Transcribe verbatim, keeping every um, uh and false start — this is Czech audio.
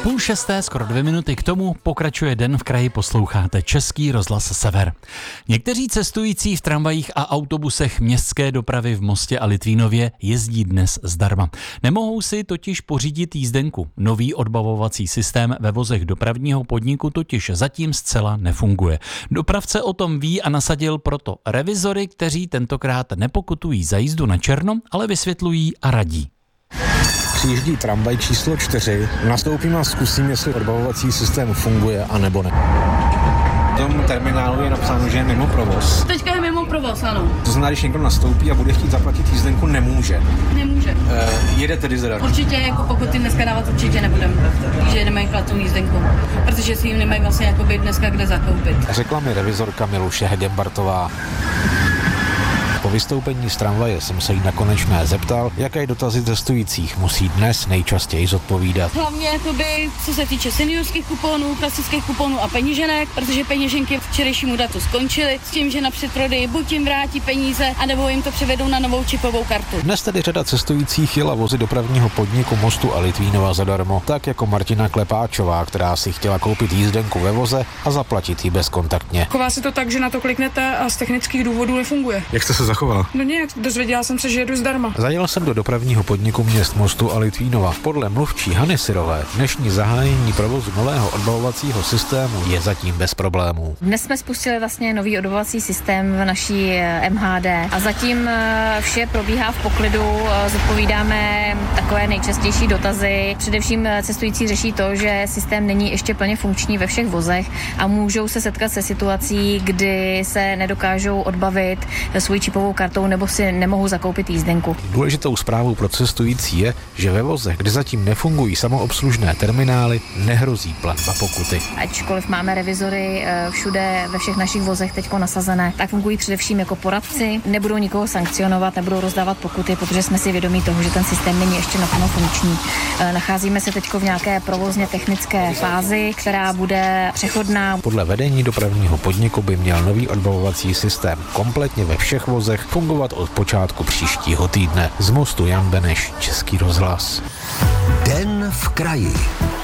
Půl šesté, skoro dvě minuty k tomu pokračuje Den v kraji, posloucháte Český rozhlas Sever. Někteří cestující v tramvajích a autobusech městské dopravy v Mostě a Litvínově jezdí dnes zdarma. Nemohou si totiž pořídit jízdenku. Nový odbavovací systém ve vozech dopravního podniku totiž zatím zcela nefunguje. Dopravce o tom ví a nasadil proto revizory, kteří tentokrát nepokutují za jízdu na černo, ale vysvětlují a radí. Přijíždí tramvaj číslo čtyři, nastoupím a zkusím, jestli odbavovací systém funguje a nebo ne. V tom terminálu je napsáno, že je mimo provoz. Teďka je mimo provoz, ano. To znamená, když někdo nastoupí a bude chtít zaplatit jízdenku, nemůže. Nemůže. E, jede tedy zadarmo. Určitě, jako pokud ty dneska dávat určitě nebudeme, že nemají platou jízdenku, protože si jim nemají vlastně jakoby dneska kde zakoupit. Řekla mi revizorka Miluše Hegembartová. Po vystoupení z tramvaje jsem se jí nakonec zeptal, jaké dotazy cestujících musí dnes nejčastěji zodpovídat. Hlavně jakoby, co se týče seniorských kuponů, klasických kuponů a peněženek, protože peněženky včerejšímu datu skončily s tím, že na předprodeji buď jim vrátí peníze, anebo jim to převedou na novou čipovou kartu. Dnes tedy řada cestujících jela vozy dopravního podniku Mostu a Litvínova zadarmo, tak jako Martina Klepáčová, která si chtěla koupit jízdenku ve voze a zaplatit ji bezkontaktně. Chová se to tak, že na to kliknete a z technických důvodů nefunguje. Jak jste se zachoval? No nějak, dozvěděla jsem se, že jedu zdarma. Zajel jsem do dopravního podniku měst Mostu a Litvínova. Podle mluvčí Hany Syrové dnešní zahájení provozu nového odbavovacího systému je zatím bez problémů. Dnes jsme spustili vlastně nový odbavovací systém v naší M H D a zatím vše probíhá v poklidu. Zodpovídáme takové nejčastější dotazy. Především cestující řeší to, že systém není ještě plně funkční ve všech vozech a můžou se setkat se situací, kdy se nedokážou odbavit svou čipovou kartou nebo si nemohou zakoupit jízdenku. Důležitou zprávou pro cestující je, že ve vozech, kde zatím nefungují samoobslužné terminály, nehrozí platba pokuty. Ačkoliv máme revizory všude ve všech našich vozech teďko nasazené, tak fungují především jako poradci, nebudou nikoho sankcionovat, nebudou rozdávat pokuty, protože jsme si vědomí toho, že ten systém není ještě naplno funkční. Nacházíme se teďko v nějaké provozně technické fázi, která bude přechodná. Podle vedení dopravního podniku by měl nový odbavovací systém kompletně ve všech vozech fungovat od počátku příštího týdne. Z Mostu Jan Beneš, Český rozhlas. Den v kraji.